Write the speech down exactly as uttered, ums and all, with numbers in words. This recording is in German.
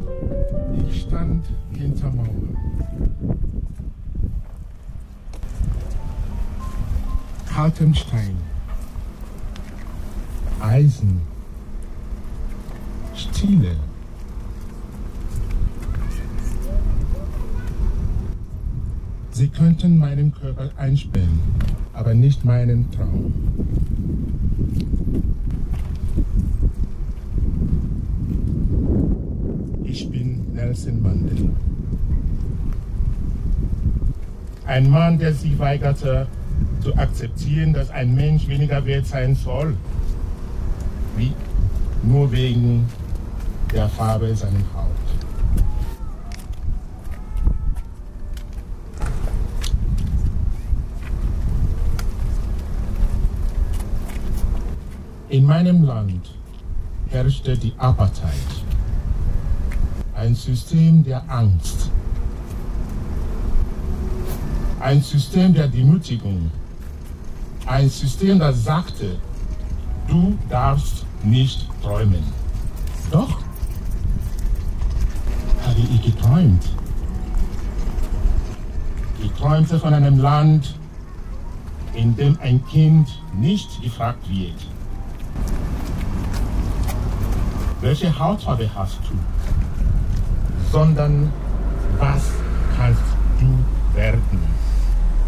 Ich stand hinter Mauer. Kaltem Stein. Eisen. Stile. Sie könnten meinen Körper einsperren, aber nicht meinen Traum. Ich bin Nelson Mandela. Ein Mann, der sich weigerte, zu akzeptieren, dass ein Mensch weniger wert sein soll, wie nur wegen der Farbe seiner Haut. In meinem Land herrschte die Apartheid, ein System der Angst, ein System der Demütigung, ein System, das sagte, du darfst nicht träumen. Doch habe ich geträumt. Ich träumte von einem Land, in dem ein Kind nicht gefragt wird, welche Hautfarbe hast du, sondern was kannst du werden.